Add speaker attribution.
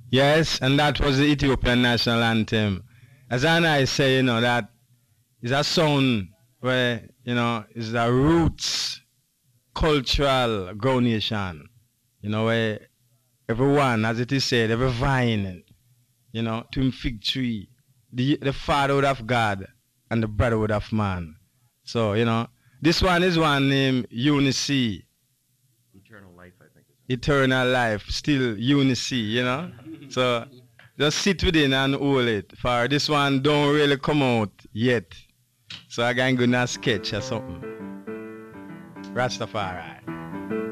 Speaker 1: Yes, and that was the Ethiopian national anthem. As I say, that is a song where, is a roots cultural groundation. Where everyone, as it is said, every vine, to fig tree, the fatherhood of God and the brotherhood of man. So, this one is one named Unice.
Speaker 2: Eternal life, I think.
Speaker 1: Eternal life, still Unice, So just sit within and hold it. For this one don't really come out yet. So I can go and sketch or something. Rastafari.